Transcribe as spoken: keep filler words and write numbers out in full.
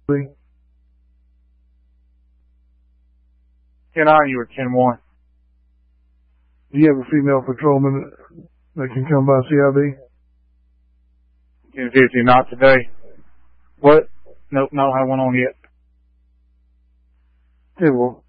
ten nine, you were ten one. Do you have a female patrolman that can come by C I B? ten fifty, not today. What? Nope, no, I don't have one on yet. Okay, well,